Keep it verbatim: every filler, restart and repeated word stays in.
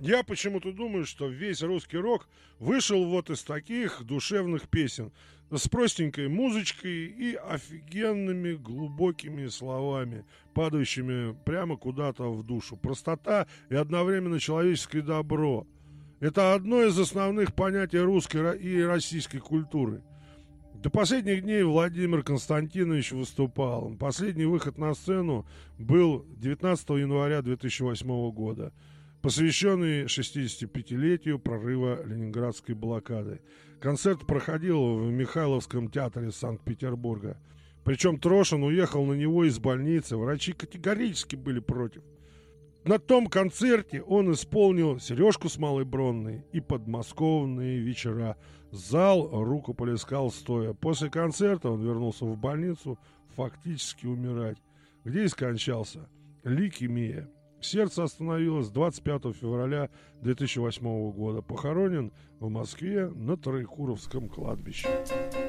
Я почему-то думаю, что весь русский рок вышел вот из таких душевных песен. С простенькой музычкой и офигенными глубокими словами, падающими прямо куда-то в душу. Простота и одновременно человеческое добро. Это одно из основных понятий русской и российской культуры. До последних дней Владимир Константинович выступал. Последний выход на сцену был девятнадцатого января две тысячи восьмого года, посвященный шестидесятипятилетию прорыва Ленинградской блокады. Концерт проходил в Михайловском театре Санкт-Петербурга. Причем Трошин уехал на него из больницы. Врачи категорически были против. На том концерте он исполнил «Сережку с Малой Бронной» и «Подмосковные вечера». Зал рукоплескал стоя. После концерта он вернулся в больницу фактически умирать, где и скончался. Лейкемия. Сердце остановилось двадцать пятого февраля две тысячи восьмого года. Похоронен в Москве на Троекуровском кладбище.